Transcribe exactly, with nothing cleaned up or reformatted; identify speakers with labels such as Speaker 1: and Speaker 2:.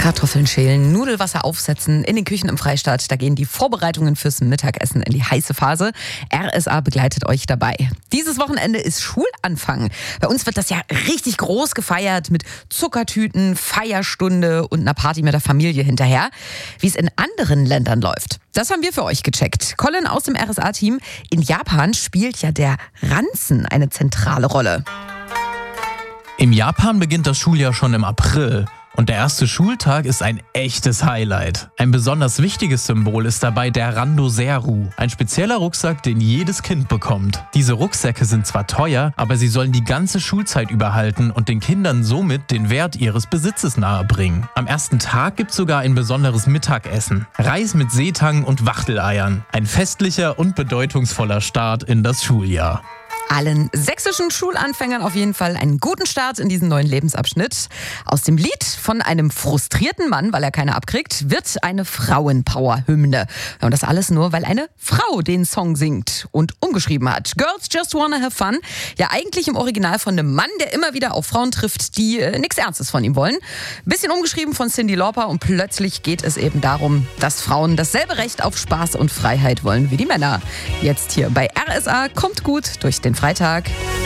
Speaker 1: Kartoffeln schälen, Nudelwasser aufsetzen, in den Küchen im Freistaat. Da gehen die Vorbereitungen fürs Mittagessen in die heiße Phase. R S A begleitet euch dabei. Dieses Wochenende ist Schulanfang. Bei uns wird das ja richtig groß gefeiert mit Zuckertüten, Feierstunde und einer Party mit der Familie hinterher. Wie es in anderen Ländern läuft, das haben wir für euch gecheckt. Colin aus dem R S A-Team. In Japan spielt ja der Ranzen eine zentrale Rolle.
Speaker 2: Im Japan beginnt das Schuljahr schon im April. Und der erste Schultag ist ein echtes Highlight. Ein besonders wichtiges Symbol ist dabei der Randoseru, ein spezieller Rucksack, den jedes Kind bekommt. Diese Rucksäcke sind zwar teuer, aber sie sollen die ganze Schulzeit überhalten und den Kindern somit den Wert ihres Besitzes nahebringen. Am ersten Tag gibt's sogar ein besonderes Mittagessen. Reis mit Seetang und Wachteleiern. Ein festlicher und bedeutungsvoller Start in das Schuljahr.
Speaker 1: Allen sächsischen Schulanfängern auf jeden Fall einen guten Start in diesen neuen Lebensabschnitt. Aus dem Lied von einem frustrierten Mann, weil er keine abkriegt, wird eine Frauenpower-Hymne. Und das alles nur, weil eine Frau den Song singt und umgeschrieben hat. Girls just wanna have fun. Ja, eigentlich im Original von einem Mann, der immer wieder auf Frauen trifft, die äh, nichts Ernstes von ihm wollen. Bisschen umgeschrieben von Cyndi Lauper und plötzlich geht es eben darum, dass Frauen dasselbe Recht auf Spaß und Freiheit wollen wie die Männer. Jetzt hier bei R S A, kommt gut durch den Freitag.